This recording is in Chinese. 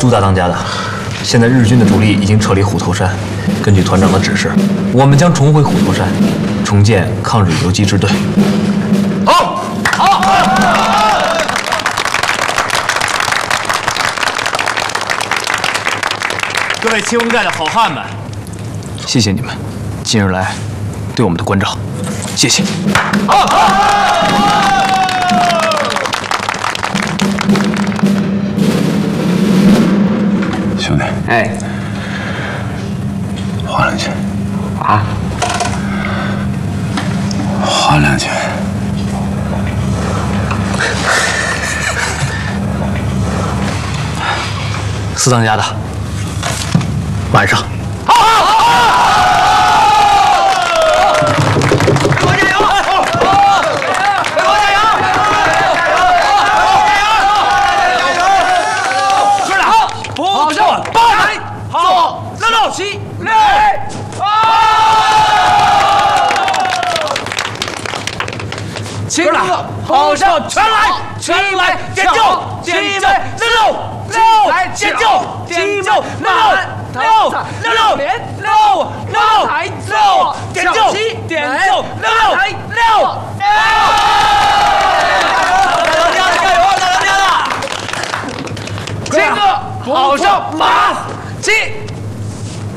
朱大当家的，现在日军的主力已经撤离虎头山。根据团长的指示，我们将重回虎头山，重建抗日游击支队。好，好。各位清风寨的好汉们，谢谢你们近日来对我们的关照，谢谢。好。 兄弟， 哎， 划两拳啊， 划两拳。 四当家的，晚上。 亲哥，好上全来，全来点救，点救六来点救，点救六点救点救六。